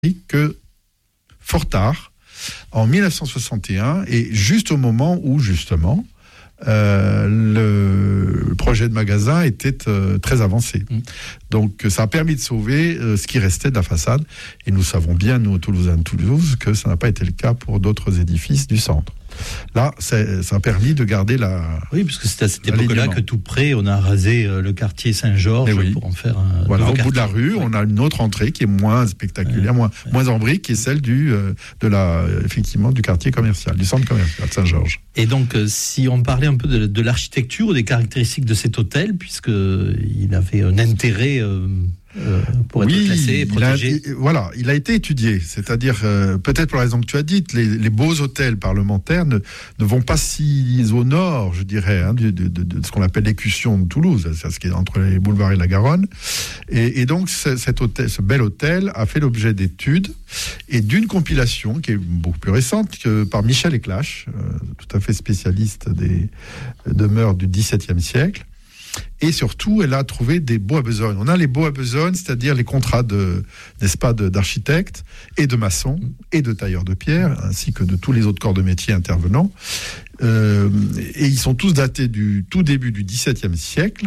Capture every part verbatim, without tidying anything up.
que fort tard, en dix-neuf cent soixante et un, et juste au moment où, justement, euh, le projet de magasin était euh, très avancé. Mmh. Donc, ça a permis de sauver euh, ce qui restait de la façade. Et nous savons bien, nous, Toulousains de Toulouse, que ça n'a pas été le cas pour d'autres édifices du centre. Là, ça a permis de garder la. Oui, parce que c'est à cette époque-là que tout près, on a rasé le quartier Saint-Georges oui. pour en faire un. Voilà, au quartier. bout de la rue, oui. on a une autre entrée qui est moins spectaculaire, ouais. moins, ouais. moins en briques, qui est celle du, euh, de la, effectivement, du quartier commercial, du centre commercial de Saint-Georges. Et donc, euh, si on parlait un peu de, de l'architecture ou des caractéristiques de cet hôtel, puisqu'il avait un intérêt. Euh, Euh, pour être oui, classé et protégé. Il a, voilà, il a été étudié. C'est-à-dire, euh, peut-être pour la raison que tu as dite, les, les beaux hôtels parlementaires ne, ne vont pas si au nord, je dirais, hein, de, de, de, de ce qu'on appelle l'écusson de Toulouse, c'est ce qui est entre les boulevards et la Garonne. Et, et donc, cet hôtel, ce bel hôtel a fait l'objet d'études et d'une compilation qui est beaucoup plus récente que par Michel Éclache, euh, tout à fait spécialiste des demeures du dix-septième siècle. Et surtout, elle a trouvé des baux à besogne. On a les baux à besogne, c'est-à-dire les contrats de, n'est-ce pas, de, d'architectes et de maçons et de tailleurs de pierre, ainsi que de tous les autres corps de métier intervenants. Euh, et ils sont tous datés du tout début du dix-septième siècle.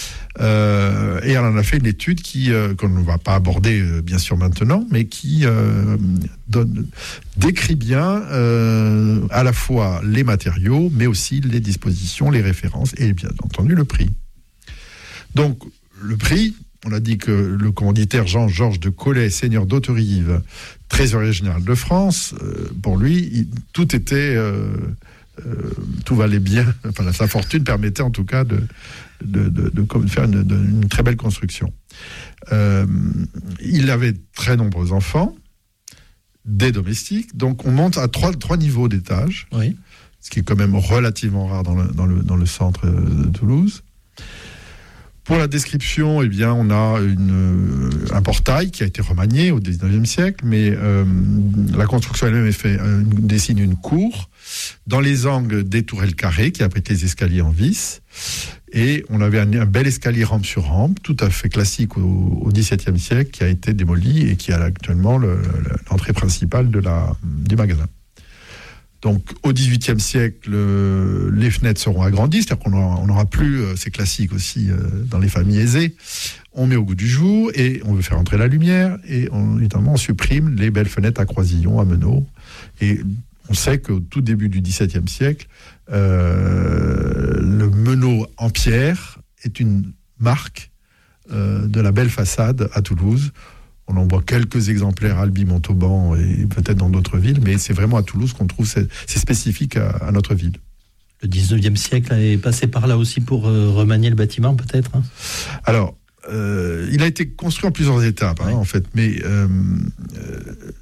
Euh, et elle en a fait une étude qui, euh, qu'on ne va pas aborder euh, bien sûr maintenant, mais qui euh, donne, décrit bien euh, à la fois les matériaux, mais aussi les dispositions, les références et bien entendu le prix. Donc, le prix, on a dit que le commanditaire Jean-Georges de Collet, seigneur d'Hauterive, trésorier général de France, euh, pour lui, il, tout était, euh, euh, tout valait bien, enfin, sa fortune permettait en tout cas de, de, de, de, de faire une, de, une très belle construction. Euh, il avait très nombreux enfants, des domestiques, donc on monte à trois, trois niveaux d'étage, oui. ce qui est quand même relativement rare dans le, dans le, dans le centre de Toulouse. Pour la description, eh bien, on a une, un portail qui a été remanié au dix-neuvième siècle, mais euh, la construction elle-même est fait, euh, dessine une cour, dans les angles des tourelles carrées qui abritent les escaliers en vis, et on avait un, un bel escalier rampe sur rampe, tout à fait classique au, au dix-septième siècle, qui a été démoli et qui a actuellement le, le, l'entrée principale de la, du magasin. Donc, au dix-huitième siècle, euh, les fenêtres seront agrandies, c'est-à-dire qu'on n'aura plus, euh, c'est classique aussi euh, dans les familles aisées, on met au goût du jour et on veut faire entrer la lumière et on, notamment on supprime les belles fenêtres à croisillons, à meneaux. Et on sait qu'au tout début du dix-septième siècle, euh, le meneau en pierre est une marque euh, de la belle façade à Toulouse. On en voit quelques exemplaires à Albi, Montauban et peut-être dans d'autres villes, mais c'est vraiment à Toulouse qu'on trouve, c'est, c'est spécifique à, à notre ville. Le dix-neuvième siècle est passé par là aussi pour euh, remanier le bâtiment, peut-être hein Alors, euh, il a été construit en plusieurs étapes, hein, oui. en fait, mais euh, euh,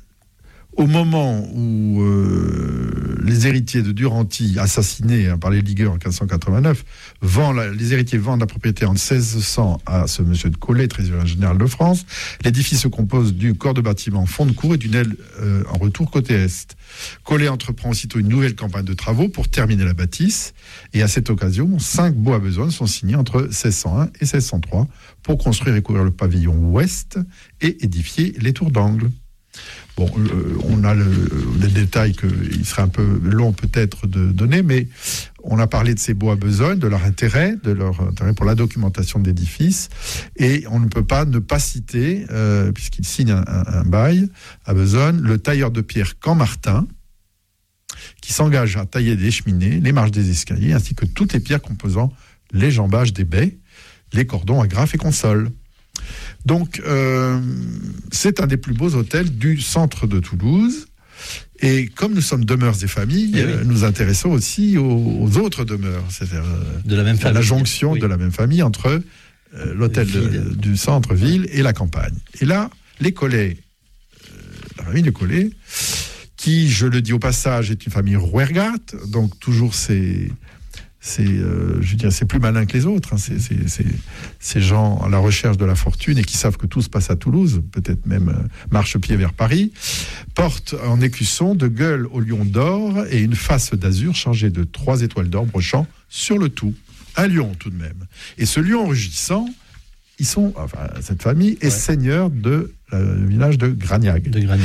au moment où euh, les héritiers de Duranty, assassinés hein, par les ligueurs en quinze cent quatre-vingt-neuf, vendent la, les héritiers vendent la propriété en seize cents à ce monsieur de Collet, trésorier général de France. L'édifice se compose du corps de bâtiment fond de cour et d'une aile euh, en retour côté est. Collet entreprend aussitôt une nouvelle campagne de travaux pour terminer la bâtisse. Et à cette occasion, cinq baux à besogne sont signés entre seize cent un et seize cent trois pour construire et couvrir le pavillon ouest et édifier les tours d'angle. Bon, euh, on a le, les détails qu'il serait un peu long peut-être de donner, mais on a parlé de ces baux à besogne, de leur intérêt, de leur intérêt pour la documentation de l'édifice, et on ne peut pas ne pas citer, euh, puisqu'il signe un, un, un bail à besogne, le tailleur de pierre Cammartin, qui s'engage à tailler des cheminées, les marches des escaliers, ainsi que toutes les pierres composant les jambages des baies, les cordons, agrafes et consoles. Donc, euh, c'est un des plus beaux hôtels du centre de Toulouse. Et comme nous sommes demeures et familles, eh oui. euh, nous intéressons aussi aux, aux autres demeures. C'est-à-dire euh, de la, même famille. la jonction oui. de la même famille entre euh, l'hôtel de, du centre-ville et la campagne. Et là, les Collets, euh, la famille de Collet, qui, je le dis au passage, est une famille Rouergat, donc toujours c'est... C'est, euh, je veux dire, c'est plus malin que les autres. Hein. C'est, c'est, c'est, ces gens à la recherche de la fortune et qui savent que tout se passe à Toulouse, peut-être même euh, marche-pied vers Paris, portent en écusson de gueules au lion d'or et une face d'azur chargée de trois étoiles d'or brochant sur le tout. Un lion tout de même. Et ce lion rugissant ils sont, enfin, cette famille est Ouais. seigneur de euh, le village de Gragnac. De Gragnac.